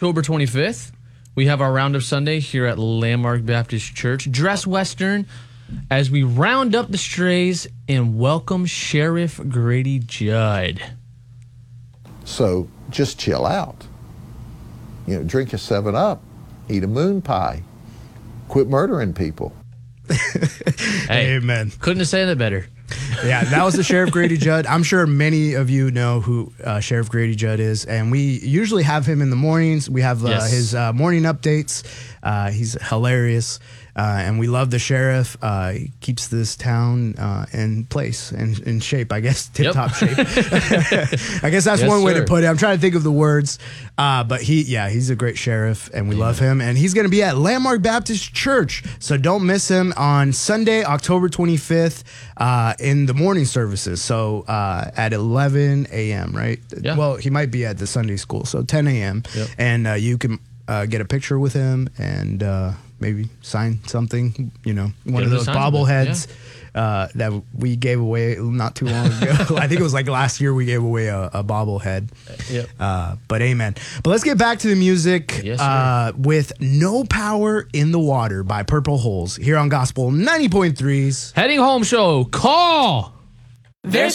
October 25th, we have our Roundup Sunday here at Landmark Baptist Church. Dress Western as we round up the strays and welcome Sheriff Grady Judd. So just chill out. Drink a 7-Up, eat a moon pie, quit murdering people. Hey, Amen. Couldn't have said it better. Yeah, that was the Sheriff Grady Judd. I'm sure many of you know who Sheriff Grady Judd is, and we usually have him in the mornings. We have his morning updates. He's hilarious, and we love the sheriff. He keeps this town in place and in shape, I guess, tip-top shape. I guess that's one way to put it. I'm trying to think of the words, but he's a great sheriff, and we love him, and he's going to be at Landmark Baptist Church, so don't miss him on Sunday, October 25th, in the morning services, so at 11 a.m., right? Yeah. Well, he might be at the Sunday school, so 10 a.m., and you can get a picture with him and maybe sign something, one of those bobbleheads that we gave away not too long ago. I think it was like last year we gave away a bobblehead. But amen. But let's get back to the music with No Power in the Water by Purple Holes here on Gospel 90.3's Heading Home Show. Call!